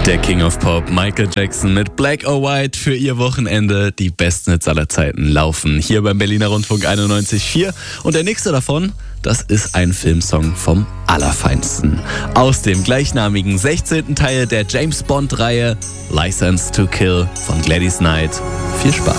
Der King of Pop, Michael Jackson mit Black or White für ihr Wochenende. Die besten Hits aller Zeiten laufen hier beim Berliner Rundfunk 91.4. Und der nächste davon, das ist ein Filmsong vom Allerfeinsten. Aus dem gleichnamigen 16. Teil der James Bond-Reihe License to Kill von Gladys Knight. Viel Spaß.